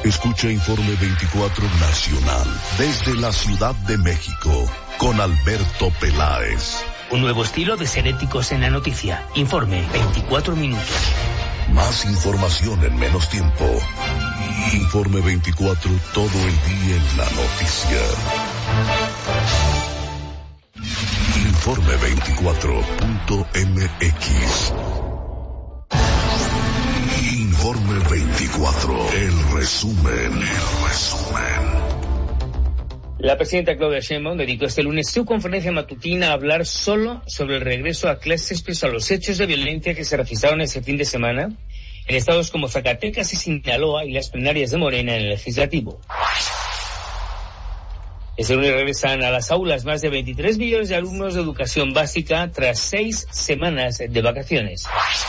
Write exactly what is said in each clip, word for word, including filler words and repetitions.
Escucha Informe veinticuatro Nacional desde la Ciudad de México con Alberto Peláez. Un nuevo estilo de ser éticos en la noticia. Informe veinticuatro minutos. Más información en menos tiempo. Informe veinticuatro, todo el día en la noticia. Informe veinticuatro punto m x. Informe veinticuatro, el resumen, el resumen. La presidenta Claudia Sheinbaum dedicó este lunes su conferencia matutina a hablar solo sobre el regreso a clases pese a los hechos de violencia que se registraron ese fin de semana en estados como Zacatecas y Sinaloa y las plenarias de Morena en el Legislativo. Este lunes regresan a las aulas más de veintitrés millones de alumnos de educación básica tras seis semanas de vacaciones.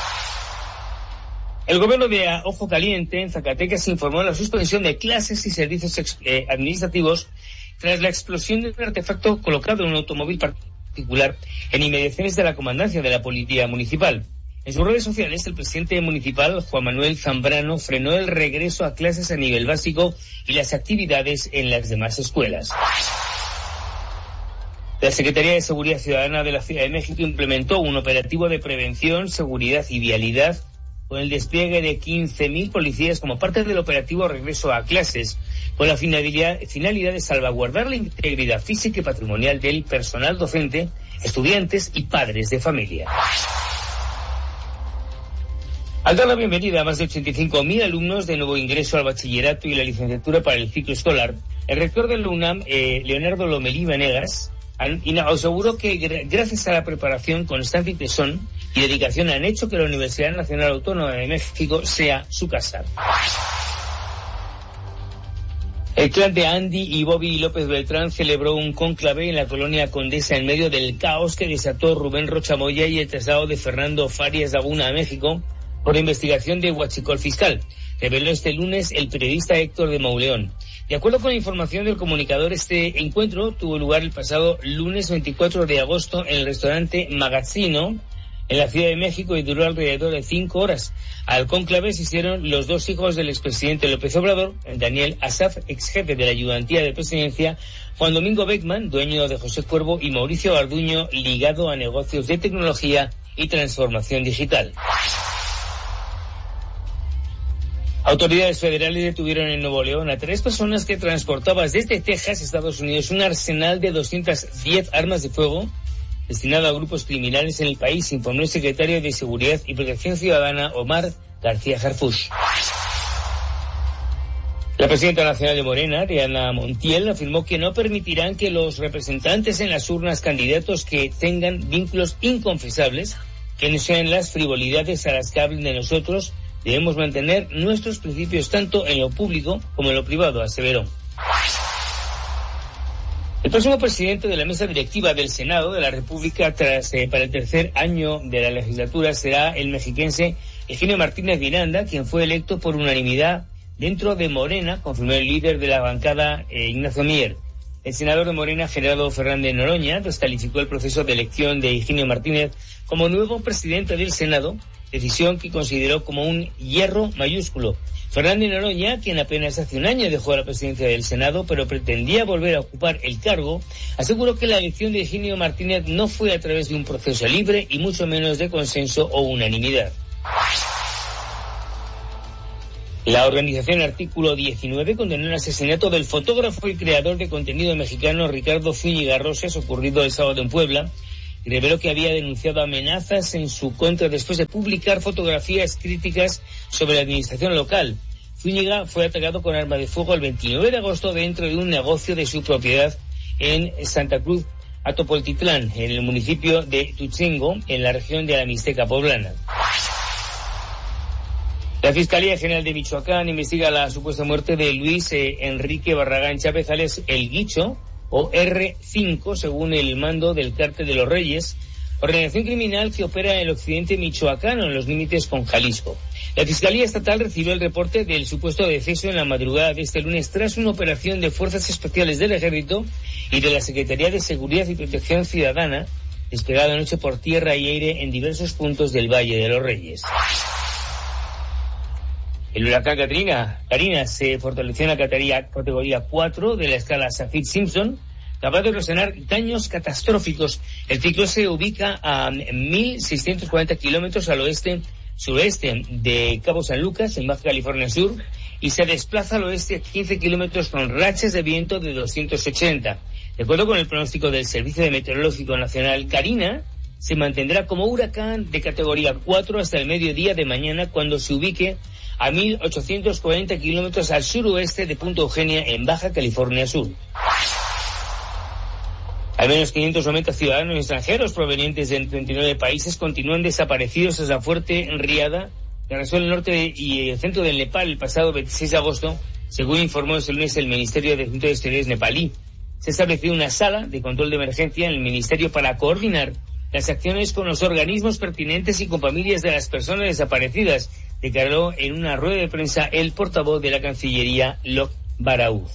El gobierno de Ojo Caliente en Zacatecas informó de la suspensión de clases y servicios eh, administrativos tras la explosión de un artefacto colocado en un automóvil particular en inmediaciones de la comandancia de la Policía Municipal. En sus redes sociales, el presidente municipal, Juan Manuel Zambrano, frenó el regreso a clases a nivel básico y las actividades en las demás escuelas. La Secretaría de Seguridad Ciudadana de la Ciudad de México implementó un operativo de prevención, seguridad y vialidad con el despliegue de quince mil policías como parte del operativo Regreso a Clases, con la finalidad, finalidad de salvaguardar la integridad física y patrimonial del personal docente, estudiantes y padres de familia. Al dar la bienvenida a más de ochenta y cinco mil alumnos de nuevo ingreso al bachillerato y la licenciatura para el ciclo escolar, el rector de la UNAM, eh, Leonardo Lomelí Vanegas, aseguró que gracias a la preparación constante y tesón y dedicación han hecho que la Universidad Nacional Autónoma de México sea su casa. El clan de Andy y Bobby López Beltrán celebró un cónclave en la colonia Condesa en medio del caos que desató Rubén Rocha Moya y el traslado de Fernando Farias Laguna a México por la investigación de huachicol fiscal, reveló este lunes el periodista Héctor de Mauleón. De acuerdo con la información del comunicador, este encuentro tuvo lugar el pasado lunes veinticuatro de agosto en el restaurante Magazzino, en la Ciudad de México, y duró alrededor de cinco horas. Al cónclave asistieron los dos hijos del expresidente López Obrador, Daniel Asaf, ex jefe de la ayudantía de presidencia, Juan Domingo Beckman, dueño de José Cuervo, y Mauricio Garduño, ligado a negocios de tecnología y transformación digital. Autoridades federales detuvieron en Nuevo León a tres personas que transportaban desde Texas, Estados Unidos, un arsenal de doscientas diez armas de fuego destinado a grupos criminales en el país, informó el secretario de Seguridad y Protección Ciudadana, Omar García Harfuch. La presidenta nacional de Morena, Diana Montiel, afirmó que no permitirán que los representantes en las urnas candidatos que tengan vínculos inconfesables, que no sean las frivolidades a las que hablen de nosotros. Debemos mantener nuestros principios tanto en lo público como en lo privado, aseveró. El próximo presidente de la mesa directiva del Senado de la República tras, eh, para el tercer año de la legislatura será el mexiquense Eugenio Martínez Miranda, quien fue electo por unanimidad dentro de Morena, confirmó el líder de la bancada, eh, Ignacio Mier. El senador de Morena, Gerardo Fernández Noroña, descalificó el proceso de elección de Eugenio Martínez como nuevo presidente del Senado, decisión que consideró como un hierro mayúsculo. Fernández Noroña, quien apenas hace un año dejó la presidencia del Senado, pero pretendía volver a ocupar el cargo, aseguró que la elección de Eugenio Martínez no fue a través de un proceso libre y mucho menos de consenso o unanimidad. La organización Artículo diecinueve condenó el asesinato del fotógrafo y creador de contenido mexicano Ricardo Zúñiga Rosas, ocurrido el sábado en Puebla, y reveló que había denunciado amenazas en su contra después de publicar fotografías críticas sobre la administración local. Zúñiga fue atacado con arma de fuego el veintinueve de agosto dentro de un negocio de su propiedad en Santa Cruz, Atopoltitlán, en el municipio de Tutzingo, en la región de la Mixteca poblana. La Fiscalía General de Michoacán investiga la supuesta muerte de Luis eh, Enrique Barragán Chávez, alias El Guicho, o erre cinco, según el mando del Cártel de los Reyes, organización criminal que opera en el occidente michoacano, en los límites con Jalisco. La Fiscalía Estatal recibió el reporte del supuesto deceso en la madrugada de este lunes tras una operación de Fuerzas Especiales del Ejército y de la Secretaría de Seguridad y Protección Ciudadana, desplegada anoche por tierra y aire en diversos puntos del Valle de los Reyes. El huracán Katrina, Karina se fortaleció en la categoría, categoría cuatro de la escala Saffir-Simpson, capaz de ocasionar daños catastróficos. El ciclón se ubica a mil seiscientos cuarenta kilómetros al oeste sureste de Cabo San Lucas, en Baja California Sur, y se desplaza al oeste quince kilómetros con rachas de viento de doscientos ochenta. De acuerdo con el pronóstico del Servicio de Meteorológico Nacional, Karina se mantendrá como huracán de categoría cuatro hasta el mediodía de mañana, cuando se ubique a mil ochocientos cuarenta kilómetros al suroeste de Punta Eugenia, en Baja California Sur. Al menos quinientos noventa ciudadanos extranjeros provenientes de treinta y nueve países continúan desaparecidos tras la fuerte riada que arrasó el norte y el centro del Nepal el pasado veintiséis de agosto, según informó este lunes el Ministerio de Asuntos Exteriores nepalí. Se estableció una sala de control de emergencia en el Ministerio para coordinar las acciones con los organismos pertinentes y con familias de las personas desaparecidas, declaró en una rueda de prensa el portavoz de la Cancillería, Lok Baraú.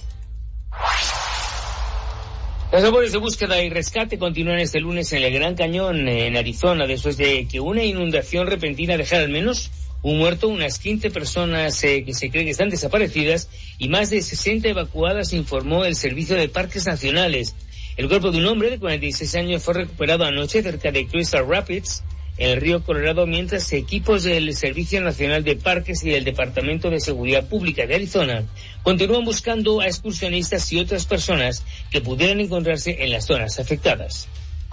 Las labores de búsqueda y rescate continúan este lunes en el Gran Cañón, en Arizona, después de que una inundación repentina dejara al menos un muerto, unas quince personas eh, que se cree que están desaparecidas y más de sesenta evacuadas, informó el Servicio de Parques Nacionales. El cuerpo de un hombre de cuarenta y seis años fue recuperado anoche cerca de Crystal Rapids, en el río Colorado, mientras equipos del Servicio Nacional de Parques y del Departamento de Seguridad Pública de Arizona continúan buscando a excursionistas y otras personas que pudieran encontrarse en las zonas afectadas.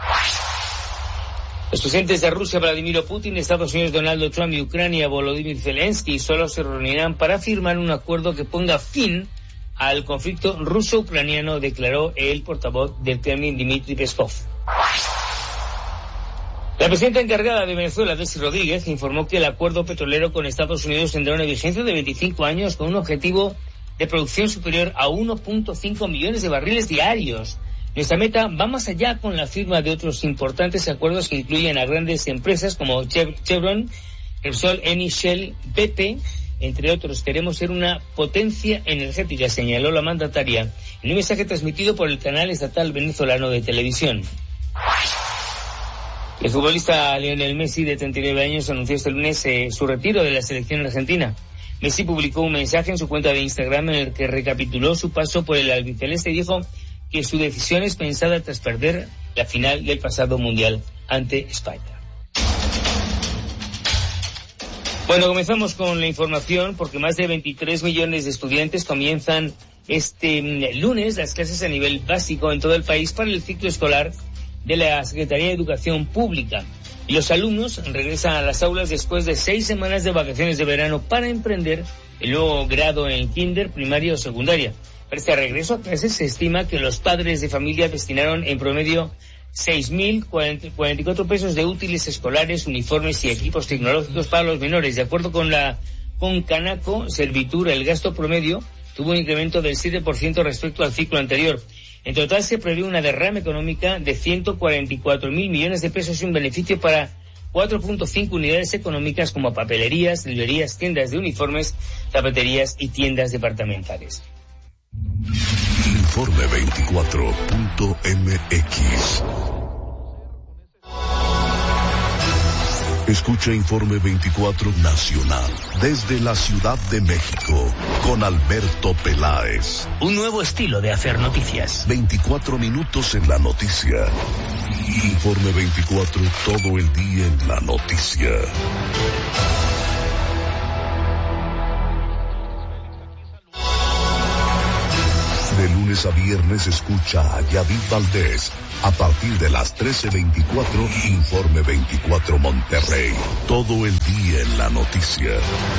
Los presidentes de Rusia, Vladimir Putin, Estados Unidos, Donald Trump, y Ucrania, Volodymyr Zelensky, solo se reunirán para firmar un acuerdo que ponga fin al conflicto ruso-ucraniano, declaró el portavoz del Kremlin, Dmitry Peskov. La presidenta encargada de Venezuela, Delcy Rodríguez, informó que el acuerdo petrolero con Estados Unidos tendrá una vigencia de veinticinco años con un objetivo de producción superior a uno punto cinco millones de barriles diarios. Nuestra meta va más allá con la firma de otros importantes acuerdos que incluyen a grandes empresas como Chevron, Repsol, Eni, Shell, B P, entre otros. Queremos ser una potencia energética, señaló la mandataria en un mensaje transmitido por el canal estatal venezolano de televisión. El futbolista Lionel Messi, de treinta y nueve años, anunció este lunes eh, su retiro de la selección argentina. Messi publicó un mensaje en su cuenta de Instagram en el que recapituló su paso por el albiceleste y dijo que su decisión es pensada tras perder la final del pasado Mundial ante España. Bueno, comenzamos con la información porque más de veintitrés millones de estudiantes comienzan este lunes las clases a nivel básico en todo el país para el ciclo escolar de la Secretaría de Educación Pública. Y los alumnos regresan a las aulas después de seis semanas de vacaciones de verano para emprender el nuevo grado en kinder, primaria o secundaria. Para este regreso a clases se estima que los padres de familia destinaron en promedio seis mil cuarenta y cuatro pesos de útiles escolares, uniformes y equipos tecnológicos para los menores. De acuerdo con la con Canaco Servitur, el gasto promedio tuvo un incremento del siete por ciento respecto al ciclo anterior. En total se prevé una derrama económica de ciento cuarenta y cuatro mil millones de pesos y un beneficio para cuatro punto cinco unidades económicas como papelerías, librerías, tiendas de uniformes, zapaterías y tiendas departamentales. Informe veinticuatro punto m x. Escucha Informe veinticuatro Nacional desde la Ciudad de México con Alberto Peláez. Un nuevo estilo de hacer noticias. veinticuatro minutos en la noticia. Informe veinticuatro, todo el día en la noticia. De lunes a viernes escucha a Yadid Valdés a partir de las trece veinticuatro, Informe veinticuatro Monterrey. Todo el día en la noticia.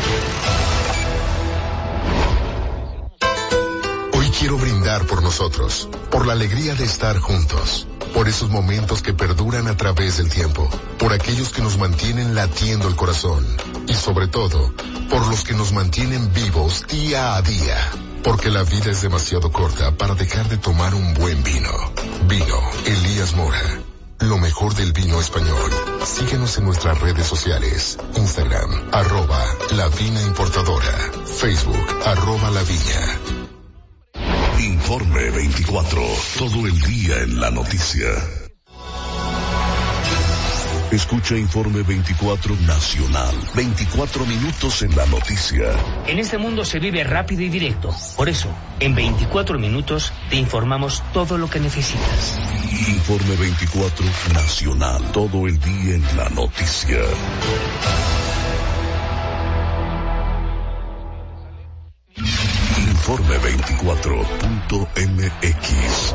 Hoy quiero brindar por nosotros, por la alegría de estar juntos, por esos momentos que perduran a través del tiempo, por aquellos que nos mantienen latiendo el corazón y sobre todo, por los que nos mantienen vivos día a día. Porque la vida es demasiado corta para dejar de tomar un buen vino. Vino Elías Mora. Lo mejor del vino español. Síguenos en nuestras redes sociales. Instagram, arroba La Vina Importadora. Facebook, arroba La Viña. Informe veinticuatro. Todo el día en la noticia. Escucha Informe veinticuatro Nacional. veinticuatro minutos en la noticia. En este mundo se vive rápido y directo. Por eso, en veinticuatro minutos te informamos todo lo que necesitas. Informe veinticuatro Nacional. Todo el día en la noticia. Informe veinticuatro punto m x.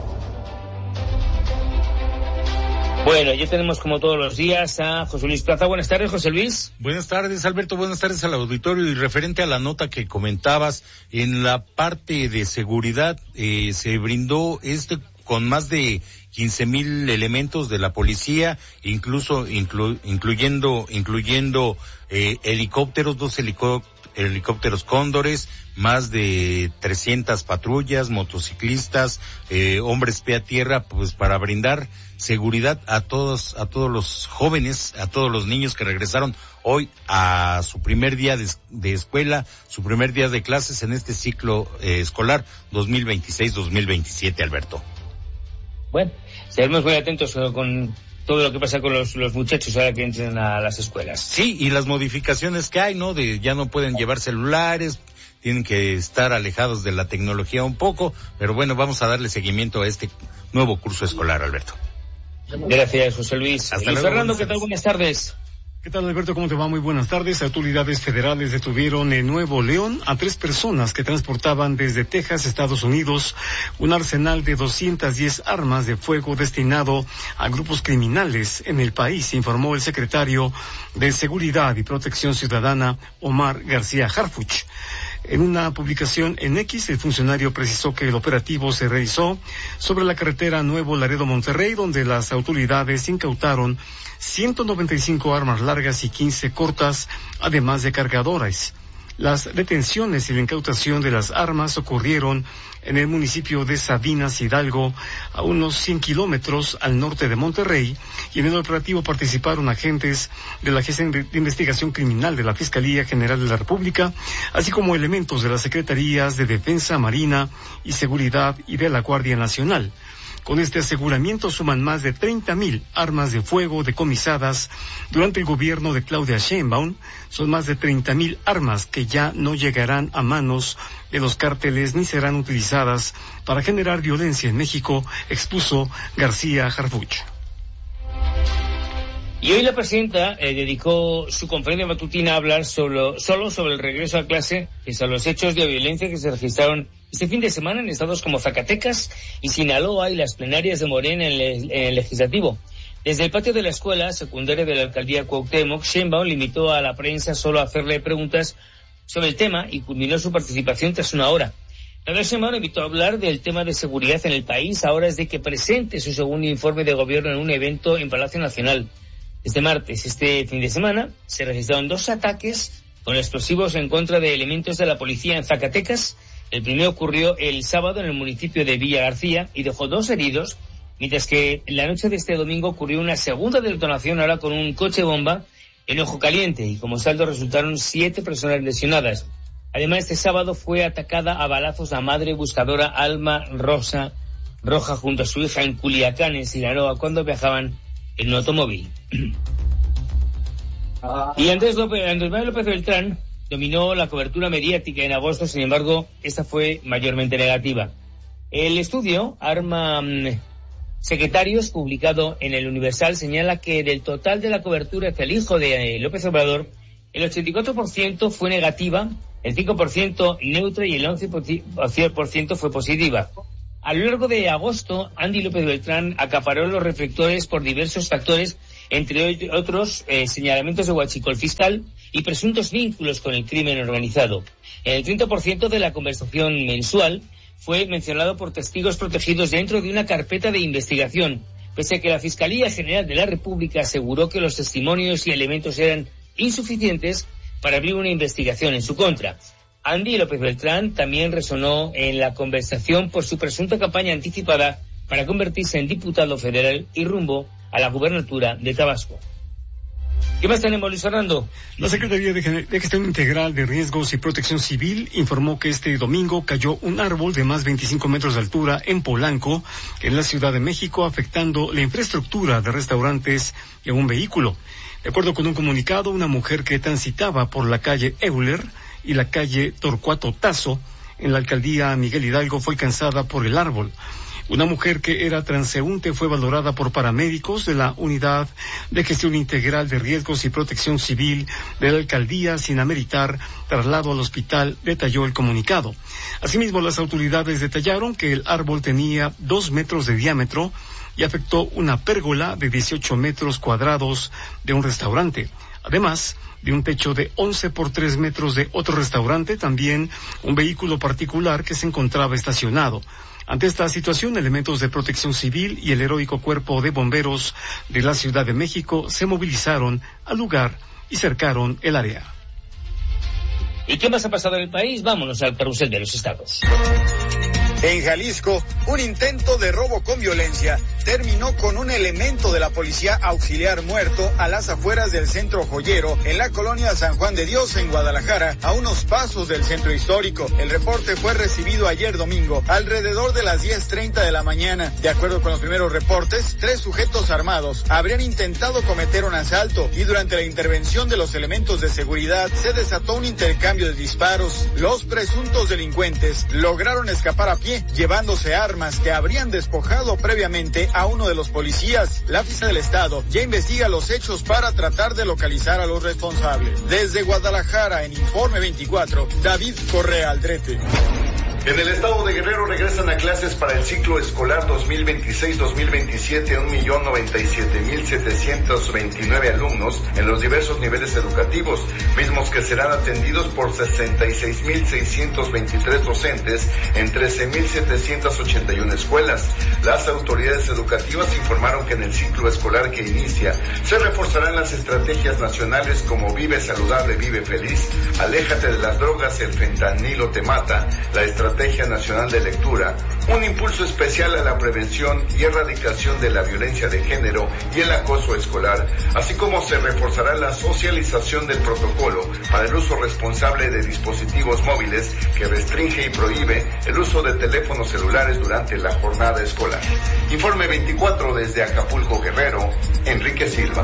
Bueno, ya tenemos como todos los días a José Luis Plaza. Buenas tardes, José Luis. Buenas tardes, Alberto. Buenas tardes al auditorio. Y referente a la nota que comentabas, en la parte de seguridad eh, se brindó este con más de quince mil elementos de la policía, incluso inclu, incluyendo incluyendo eh, helicópteros, dos helicópteros. helicópteros cóndores, más de trescientas patrullas, motociclistas, eh, hombres pie a tierra, pues para brindar seguridad a todos, a todos los jóvenes, a todos los niños que regresaron hoy a su primer día de, de escuela, su primer día de clases en este ciclo eh, escolar dos mil veintiséis dos mil veintisiete, Alberto. Bueno, estaremos muy atentos con todo lo que pasa con los, los muchachos ahora que entren a las escuelas. Sí, y las modificaciones que hay, ¿no? De ya no pueden llevar celulares, tienen que estar alejados de la tecnología un poco, pero bueno, vamos a darle seguimiento a este nuevo curso escolar, Alberto. Gracias, José Luis. Hasta y luego, Fernando, ¿qué tal? Buenas tardes. ¿Qué tal, Alberto? ¿Cómo te va? Muy buenas tardes. Autoridades federales detuvieron en Nuevo León a tres personas que transportaban desde Texas, Estados Unidos, un arsenal de doscientas diez armas de fuego destinado a grupos criminales en el país, informó el secretario de Seguridad y Protección Ciudadana, Omar García Harfuch. En una publicación en X, el funcionario precisó que el operativo se realizó sobre la carretera Nuevo Laredo-Monterrey, donde las autoridades incautaron ciento noventa y cinco armas largas y quince cortas, además de cargadores. Las detenciones y la incautación de las armas ocurrieron en el municipio de Sabinas, Hidalgo, a unos cien kilómetros al norte de Monterrey, y en el operativo participaron agentes de la Agencia de Investigación Criminal de la Fiscalía General de la República, así como elementos de las Secretarías de Defensa, Marina y Seguridad y de la Guardia Nacional. Con este aseguramiento suman más de treinta mil armas de fuego decomisadas durante el gobierno de Claudia Sheinbaum. Son más de treinta mil armas que ya no llegarán a manos de los cárteles ni serán utilizadas para generar violencia en México, expuso García Harfuch. Y hoy la presidenta eh, dedicó su conferencia matutina a hablar solo, solo sobre el regreso a clase, pese a los hechos de violencia que se registraron este fin de semana en estados como Zacatecas y Sinaloa y las plenarias de Morena en, le, en el Legislativo. Desde el patio de la escuela secundaria de la alcaldía Cuauhtémoc, Sheinbaum limitó a la prensa solo a hacerle preguntas sobre el tema y culminó su participación tras una hora. La Sheinbaum invitó a hablar del tema de seguridad en el país a horas de que presente su segundo informe de gobierno en un evento en Palacio Nacional. Este martes, este fin de semana, se registraron dos ataques con explosivos en contra de elementos de la policía en Zacatecas. El primero ocurrió el sábado en el municipio de Villa García y dejó dos heridos, mientras que en la noche de este domingo ocurrió una segunda detonación ahora con un coche bomba en Ojo Caliente y como saldo resultaron siete personas lesionadas. Además, este sábado fue atacada a balazos la madre buscadora Alma Rosa Roja junto a su hija en Culiacán, en Sinaloa, cuando viajaban en un automóvil. Y Andrés López, Andrés Manuel López Beltrán dominó la cobertura mediática en agosto, sin embargo, esta fue mayormente negativa. El estudio Arma um, Secretarios, publicado en el Universal, señala que del total de la cobertura hacia el hijo de eh, López Obrador, el ochenta y cuatro por ciento fue negativa, el cinco por ciento neutra y el once por ciento fue positiva. A lo largo de agosto, Andy López Beltrán acaparó los reflectores por diversos factores, entre otros eh, señalamientos de huachicol fiscal y presuntos vínculos con el crimen organizado. El treinta por ciento de la conversación mensual fue mencionado por testigos protegidos dentro de una carpeta de investigación, pese a que la Fiscalía General de la República aseguró que los testimonios y elementos eran insuficientes para abrir una investigación en su contra. Andy López Beltrán también resonó en la conversación por su presunta campaña anticipada para convertirse en diputado federal y rumbo a la gubernatura de Tabasco. ¿Qué más tenemos, Luis Fernando? La Secretaría de, de Gestión Integral de Riesgos y Protección Civil informó que este domingo cayó un árbol de más de veinticinco metros de altura en Polanco, en la Ciudad de México, afectando la infraestructura de restaurantes y a un vehículo. De acuerdo con un comunicado, una mujer que transitaba por la calle Euler y la calle Torcuato Tazo, en la alcaldía Miguel Hidalgo, fue alcanzada por el árbol. Una mujer que era transeúnte fue valorada por paramédicos de la Unidad de Gestión Integral de Riesgos y Protección Civil de la alcaldía sin ameritar traslado al hospital, detalló el comunicado. Asimismo, las autoridades detallaron que el árbol tenía dos metros de diámetro y afectó una pérgola de dieciocho metros cuadrados de un restaurante. Además de un techo de once por tres metros de otro restaurante, también un vehículo particular que se encontraba estacionado. Ante esta situación, elementos de Protección Civil y el heroico Cuerpo de Bomberos de la Ciudad de México se movilizaron al lugar y cercaron el área. ¿Y qué más ha pasado en el país? Vámonos al carrusel de los estados. En Jalisco, un intento de robo con violencia terminó con un elemento de la policía auxiliar muerto a las afueras del centro joyero en la colonia San Juan de Dios en Guadalajara, a unos pasos del centro histórico. El reporte fue recibido ayer domingo alrededor de las diez treinta de la mañana. De acuerdo con los primeros reportes, tres sujetos armados habrían intentado cometer un asalto y durante la intervención de los elementos de seguridad se desató un intercambio de disparos. Los presuntos delincuentes lograron escapar a pie, llevándose armas que habrían despojado previamente a uno de los policías. La Fiscalía del Estado ya investiga los hechos para tratar de localizar a los responsables. Desde Guadalajara, en Informe veinticuatro, David Correa Aldrete. En el estado de Guerrero regresan a clases para el ciclo escolar dos mil veintiséis dos mil veintisiete un millón noventa y siete mil setecientos veintinueve alumnos en los diversos niveles educativos, mismos que serán atendidos por sesenta y seis mil seiscientos veintitrés docentes en trece mil setecientos ochenta y una escuelas. Las autoridades educativas informaron que en el ciclo escolar que inicia se reforzarán las estrategias nacionales como Vive Saludable, Vive Feliz, Aléjate de las drogas, el fentanilo te mata, la estrategia Estrategia Nacional de Lectura, un impulso especial a la prevención y erradicación de la violencia de género y el acoso escolar, así como se reforzará la socialización del protocolo para el uso responsable de dispositivos móviles que restringe y prohíbe el uso de teléfonos celulares durante la jornada escolar. Informe veinticuatro desde Acapulco, Guerrero, Enrique Silva.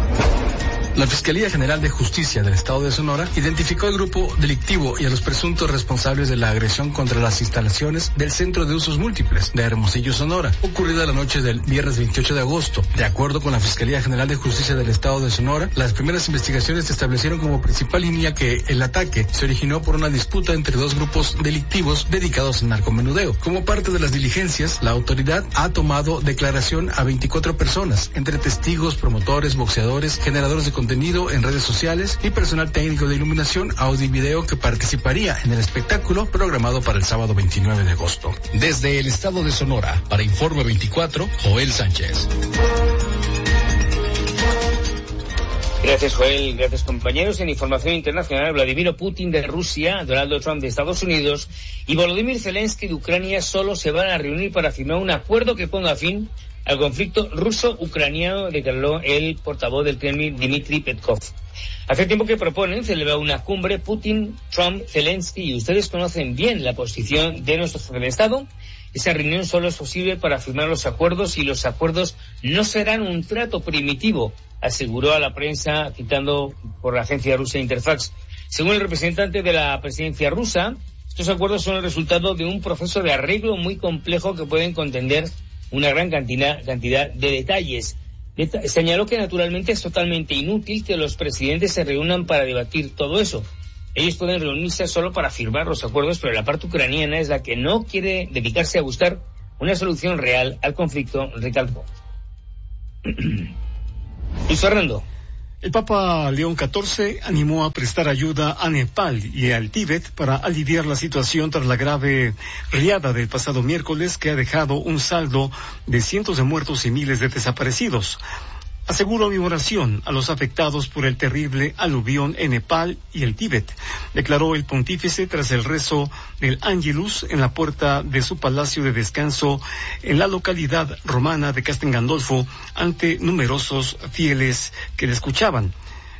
La Fiscalía General de Justicia del Estado de Sonora identificó al grupo delictivo y a los presuntos responsables de la agresión contra las instalaciones del Centro de Usos Múltiples de Hermosillo, Sonora, ocurrida la noche del viernes veintiocho de agosto. De acuerdo con la Fiscalía General de Justicia del Estado de Sonora, las primeras investigaciones establecieron como principal línea que el ataque se originó por una disputa entre dos grupos delictivos dedicados al narcomenudeo. Como parte de las diligencias, la autoridad ha tomado declaración a veinticuatro personas, entre testigos, promotores, boxeadores, generadores de contenido en redes sociales y personal técnico de iluminación, audio y video que participaría en el espectáculo programado para el sábado veintinueve de agosto. Desde el estado de Sonora, para Informe veinticuatro, Joel Sánchez. Gracias, Joel. Gracias, compañeros. En información internacional, Vladimir Putin de Rusia, Donald Trump de Estados Unidos y Volodymyr Zelensky de Ucrania solo se van a reunir para firmar un acuerdo que ponga fin al conflicto ruso-ucraniano, declaró el portavoz del Kremlin, Dmitry Peskov. Hace tiempo que proponen celebrar una cumbre Putin, Trump, Zelensky, y ustedes conocen bien la posición de nuestro jefe de Estado. Esa reunión solo es posible para firmar los acuerdos y los acuerdos no serán un trato primitivo, aseguró a la prensa, citando por la agencia rusa Interfax. Según el representante de la presidencia rusa, estos acuerdos son el resultado de un proceso de arreglo muy complejo que pueden contener una gran cantidad, cantidad de detalles. Deta- señaló que naturalmente es totalmente inútil que los presidentes se reúnan para debatir todo eso. Ellos pueden reunirse solo para firmar los acuerdos, pero la parte ucraniana es la que no quiere dedicarse a buscar una solución real al conflicto, recalcó. Luis Fernando. El Papa León catorce animó a prestar ayuda a Nepal y al Tíbet para aliviar la situación tras la grave riada del pasado miércoles que ha dejado un saldo de cientos de muertos y miles de desaparecidos. Aseguró mi oración a los afectados por el terrible aluvión en Nepal y el Tíbet, declaró el pontífice tras el rezo del Ángelus en la puerta de su palacio de descanso en la localidad romana de Castel Gandolfo ante numerosos fieles que le escuchaban.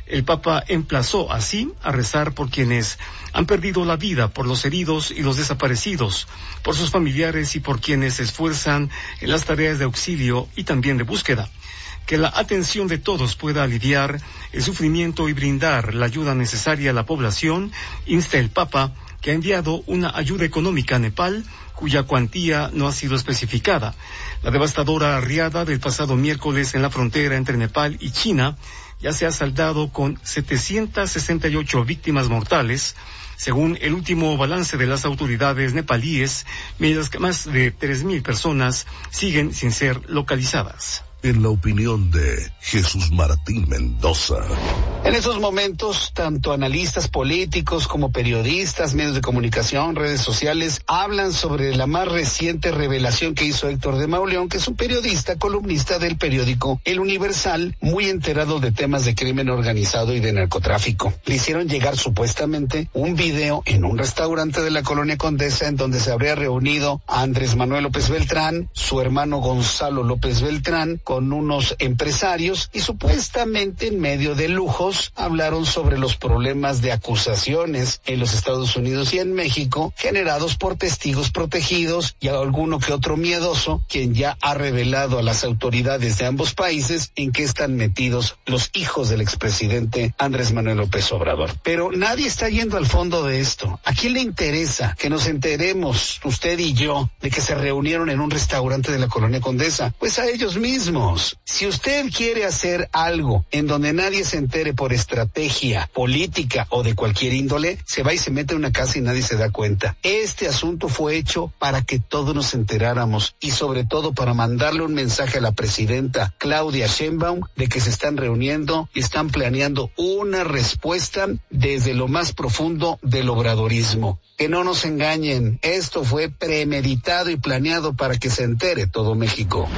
El Papa emplazó así a rezar por quienes han perdido la vida, por los heridos y los desaparecidos, por sus familiares y por quienes se esfuerzan en las tareas de auxilio y también de búsqueda. Que la atención de todos pueda aliviar el sufrimiento y brindar la ayuda necesaria a la población, insta el Papa, que ha enviado una ayuda económica a Nepal, cuya cuantía no ha sido especificada. La devastadora riada del pasado miércoles en la frontera entre Nepal y China ya se ha saldado con setecientas sesenta y ocho víctimas mortales, según el último balance de las autoridades nepalíes, mientras que más de tres mil personas siguen sin ser localizadas. En la opinión de Jesús Martín Mendoza. En esos momentos, tanto analistas políticos como periodistas, medios de comunicación, redes sociales, hablan sobre la más reciente revelación que hizo Héctor de Mauleón, que es un periodista, columnista del periódico El Universal, muy enterado de temas de crimen organizado y de narcotráfico. Le hicieron llegar supuestamente un video en un restaurante de la Colonia Condesa en donde se habría reunido a Andrés Manuel López Beltrán, su hermano Gonzalo López Beltrán, con unos empresarios, y supuestamente en medio de lujos hablaron sobre los problemas de acusaciones en los Estados Unidos y en México generados por testigos protegidos y a alguno que otro miedoso, quien ya ha revelado a las autoridades de ambos países en qué están metidos los hijos del expresidente Andrés Manuel López Obrador. Pero nadie está yendo al fondo de esto. ¿A quién le interesa que nos enteremos, usted y yo, de que se reunieron en un restaurante de la Colonia Condesa? Pues a ellos mismos. Si usted quiere hacer algo en donde nadie se entere por estrategia política o de cualquier índole, se va y se mete en una casa y nadie se da cuenta. Este asunto fue hecho para que todos nos enteráramos y sobre todo para mandarle un mensaje a la presidenta Claudia Sheinbaum de que se están reuniendo y están planeando una respuesta desde lo más profundo del obradorismo. Que no nos engañen, esto fue premeditado y planeado para que se entere todo México.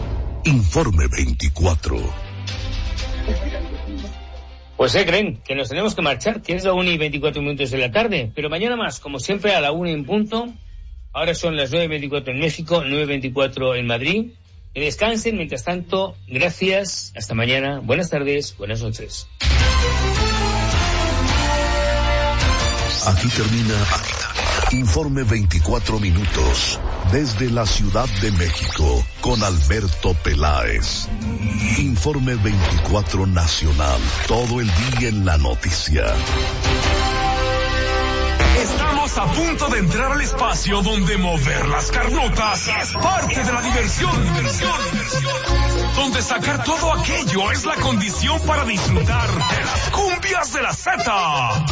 Informe veinticuatro. Pues se creen que nos tenemos que marchar, que es la una y veinticuatro minutos de la tarde, pero mañana más, como siempre, a la una en punto. Ahora son las nueve y veinticuatro en México, nueve y veinticuatro en Madrid. Que descansen, mientras tanto, gracias, hasta mañana, buenas tardes, buenas noches. Aquí termina Informe veinticuatro minutos desde la Ciudad de México con Alberto Peláez. Informe veinticuatro Nacional, todo el día en la noticia. Estamos a punto de entrar al espacio donde mover las carnotas es parte de la diversión. Donde sacar todo aquello es la condición para disfrutar de las cumbias de la Z.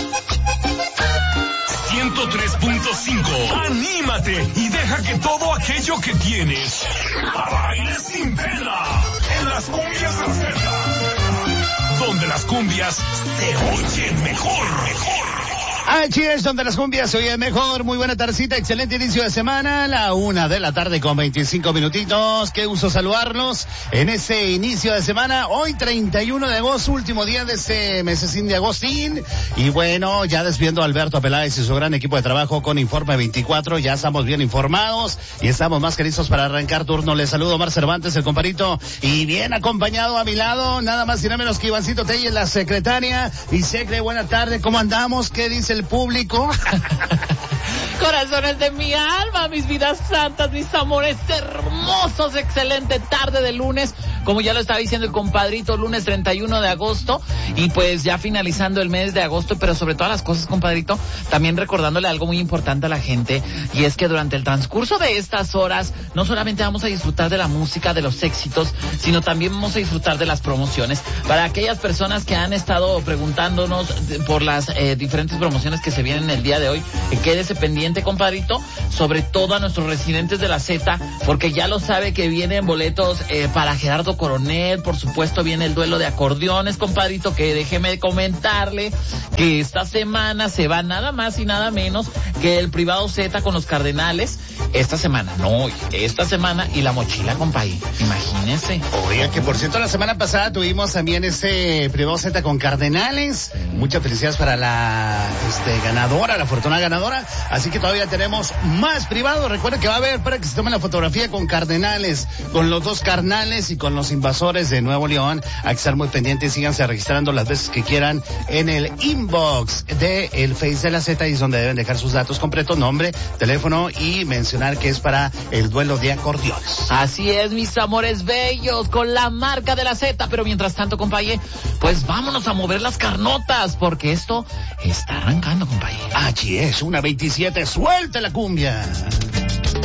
ciento tres punto cinco. Anímate y deja que todo aquello que tienes baile sin pena en las cumbias de la Z. Donde las cumbias se oyen mejor, mejor. Aquí es donde las cumbias se oyen mejor. Muy buena tardecita, excelente inicio de semana, la una de la tarde con veinticinco minutitos. Qué gusto saludarlos en ese inicio de semana. Hoy treinta y uno de agosto, último día de este mesecín de agostín. Y bueno, ya despidiendo a Alberto Peláez y su gran equipo de trabajo con Informe veinticuatro. Ya estamos bien informados y estamos más que listos para arrancar turno. Les saludo Omar Cervantes, el comparito, y bien acompañado a mi lado, nada más y nada menos que Ivancito Telles, la secretaria. Y Secre, buena tarde, ¿cómo andamos? ¿Qué dice el público? Corazones de mi alma, mis vidas santas, mis amores hermosos, excelente tarde de lunes, como ya lo estaba diciendo el compadrito, lunes treinta y uno de agosto, y pues ya finalizando el mes de agosto, pero sobre todas las cosas, compadrito, también recordándole algo muy importante a la gente, y es que durante el transcurso de estas horas, no solamente vamos a disfrutar de la música, de los éxitos, sino también vamos a disfrutar de las promociones. Para aquellas personas que han estado preguntándonos por las eh, diferentes promociones que se vienen el día de hoy, eh, quédese pendiente, compadrito, sobre todo a nuestros residentes de la Z, porque ya lo sabe que vienen boletos eh, para Gerardo Coronel, por supuesto viene el duelo de acordeones, compadrito, que déjeme comentarle que esta semana se va nada más y nada menos que el privado Z con los Cardenales, esta semana, no, esta semana, y la mochila, compadre, imagínese. Oiga, que por cierto la semana pasada tuvimos también ese privado Z con Cardenales, muchas felicidades para la este ganadora, la afortunada ganadora, así que todavía tenemos más privados. Recuerden que va a haber para que se tomen la fotografía con Cardenales, con los dos carnales y con los los invasores de Nuevo León. Hay que estar muy pendientes, síganse registrando las veces que quieran en el inbox de el Face de la Z, y es donde deben dejar sus datos completos, nombre, teléfono y mencionar que es para el duelo de acordeones. Así es, mis amores bellos, con la marca de la Z. Pero mientras tanto, compañe, pues vámonos a mover las carnotas, porque esto está arrancando, compañe. Así es, una veintisiete, suelta la cumbia.